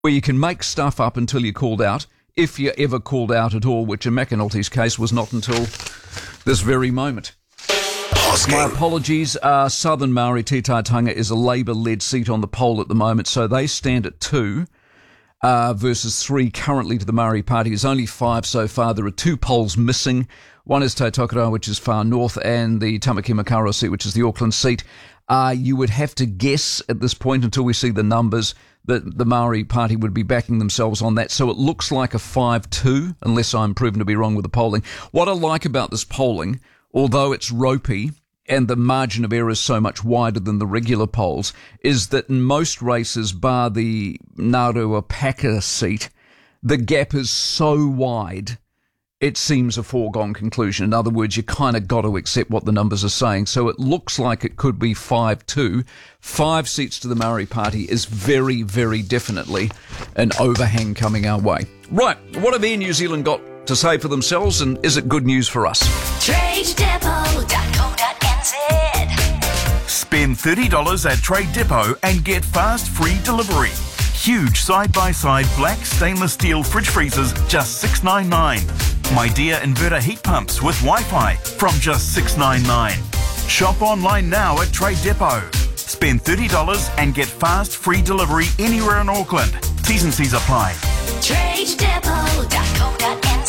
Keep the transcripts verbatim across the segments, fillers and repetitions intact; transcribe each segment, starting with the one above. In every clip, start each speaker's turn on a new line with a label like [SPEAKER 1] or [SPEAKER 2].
[SPEAKER 1] where you can make stuff up until you're called out, if you're ever called out at all, which in McAnulty's case was not until this very moment. My apologies. Uh, Southern Maori Te Tai Taonga is a Labour-led seat on the poll at the moment, so they stand at two uh, versus three currently to the Maori Party. There's only five so far. There are two polls missing. One is Te Tokoroa, which is far north, and the Tamaki Makaurau seat, which is the Auckland seat. Uh, you would have to guess at this point, until we see the numbers, that the Maori Party would be backing themselves on that. So it looks like a five two, unless I'm proven to be wrong with the polling. What I like about this polling, although it's ropey and the margin of error is so much wider than the regular polls, is that in most races, bar the Narua Packer seat, the gap is so wide it seems a foregone conclusion. In other words, you kind of got to accept what the numbers are saying. So it looks like it could be five two. Five seats to the Maori Party is very, very definitely an overhang coming our way. Right, what have Air New Zealand got to say for themselves, and is it good news for us?
[SPEAKER 2] trade depot dot co dot n z.
[SPEAKER 3] Spend thirty dollars at Trade Depot and get fast free delivery. Huge side-by-side black stainless steel fridge freezers, just six dollars ninety-nine. My Dear inverter heat pumps with Wi-Fi from just six dollars ninety-nine. Shop online now at Trade Depot. Spend thirty dollars and get fast free delivery anywhere in Auckland. T's and C's apply.
[SPEAKER 2] trade depot dot co dot n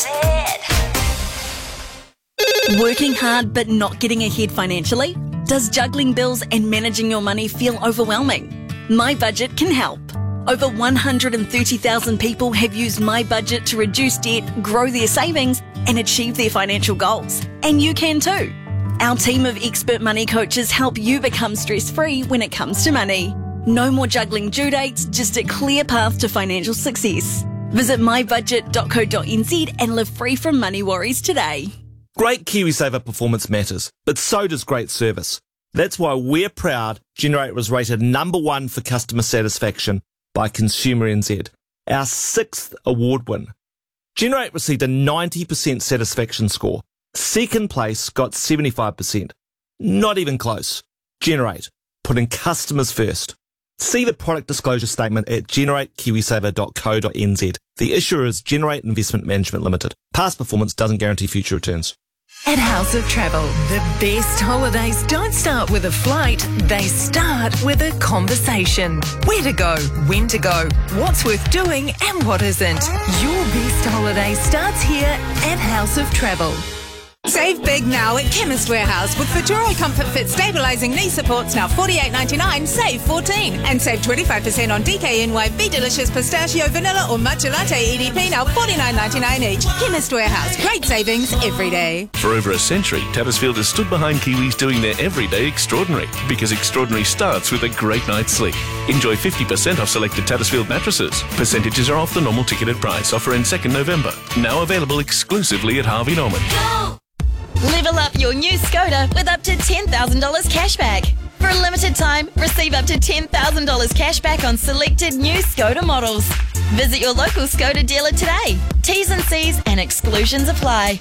[SPEAKER 2] z.
[SPEAKER 4] Working hard but not getting ahead financially? Does juggling bills and managing your money feel overwhelming? My Budget can help. Over one hundred thirty thousand people have used My Budget to reduce debt, grow their savings, and achieve their financial goals. And you can too. Our team of expert money coaches help you become stress-free when it comes to money. No more juggling due dates, just a clear path to financial success. Visit my budget dot co dot n z and live free from money worries today.
[SPEAKER 5] Great KiwiSaver performance matters, but so does great service. That's why we're proud Generate was rated number one for customer satisfaction by Consumer N Z, our sixth award win. Generate received a ninety percent satisfaction score. Second place got seventy-five percent. Not even close. Generate, putting customers first. See the product disclosure statement at generate kiwisaver dot co dot n z. The issuer is Generate Investment Management Limited. Past performance doesn't guarantee future returns.
[SPEAKER 6] At House of Travel, the best holidays don't start with a flight, they start with a conversation. Where to go, when to go, what's worth doing and what isn't. Your best holiday starts here at House of Travel.
[SPEAKER 7] Save big now at Chemist Warehouse with Futuro Comfort Fit Stabilising Knee Supports now forty-eight ninety-nine, save fourteen. And save twenty-five percent on D K N Y Be Delicious Pistachio Vanilla or Matcha Latte E D P now forty-nine ninety-nine each. Chemist Warehouse, great savings every day.
[SPEAKER 8] For over a century, Tattersfield has stood behind Kiwis doing their everyday extraordinary, because extraordinary starts with a great night's sleep. Enjoy fifty percent off selected Tattersfield mattresses. Percentages are off the normal ticketed price. Offer ends second November. Now available exclusively at Harvey Norman.
[SPEAKER 2] Go!
[SPEAKER 4] Level up your new Skoda with up to ten thousand dollars cashback. For a limited time, receive up to ten thousand dollars cashback on selected new Skoda models. Visit your local Skoda dealer today. T's and C's and exclusions apply.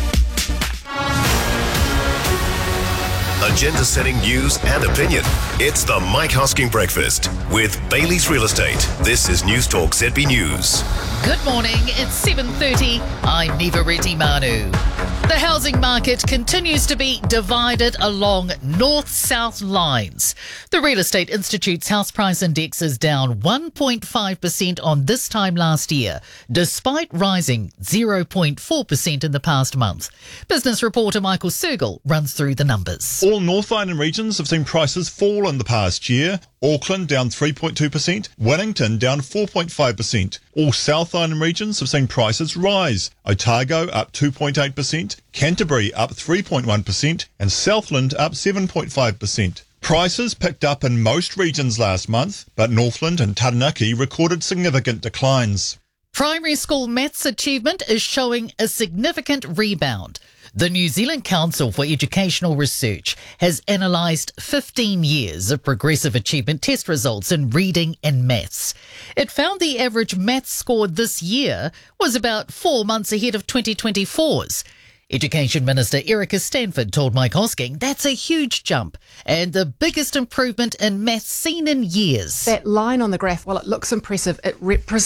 [SPEAKER 9] Agenda-setting news and opinion. It's the Mike Hosking Breakfast with Bailey's Real Estate. This is News Talk Z B News.
[SPEAKER 10] Good morning, it's seven thirty. I'm Neva Reddy Manu. The housing market continues to be divided along north-south lines. The Real Estate Institute's house price index is down one point five percent on this time last year, despite rising zero point four percent in the past month. Business reporter Michael Sergel runs through the numbers.
[SPEAKER 11] All North Island regions have seen prices fall in the past year. Auckland down three point two percent, Wellington down four point five percent. All South Island regions have seen prices rise. Otago up two point eight percent, Canterbury up three point one percent, and Southland up seven point five percent. Prices picked up in most regions last month, but Northland and Taranaki recorded significant declines.
[SPEAKER 10] Primary school maths achievement is showing a significant rebound. The New Zealand Council for Educational Research has analysed fifteen years of progressive achievement test results in reading and maths. It found the average maths score this year was about four months ahead of twenty twenty-four's. Education Minister Erica Stanford told Mike Hosking that's a huge jump and the biggest improvement in maths seen in years.
[SPEAKER 12] That line on the graph, while it looks impressive, it represents